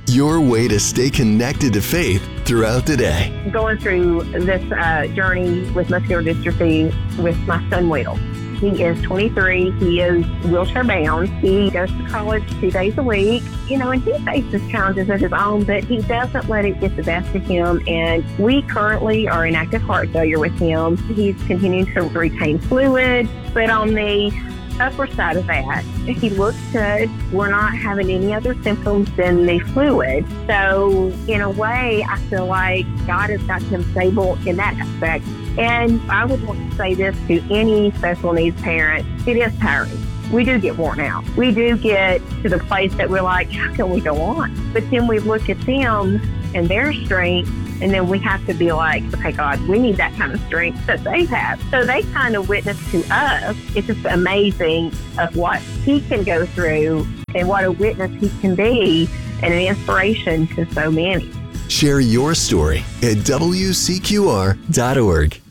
your way to stay connected to faith throughout the day. Going through this journey with muscular dystrophy with my son, Will. He is 23. He is wheelchair bound. He goes to college 2 days a week, and he faces challenges of his own, but he doesn't let it get the best of him. And we currently are in active heart failure with him. He's continuing to retain fluid, but on the upper side of that, he looks good. We're not having any other symptoms than the fluid. So in a way, I feel like God has got him stable in that aspect. And I would want to say this to any special needs parent. It is tiring. We do get worn out. We do get to the place that we're like, how can we go on? But then we look at them and their strength, and then we have to be like, okay, God, we need that kind of strength that they have. So they kind of witness to us. It's just amazing of what he can go through and what a witness he can be and an inspiration to so many. Share your story at WCQR.org.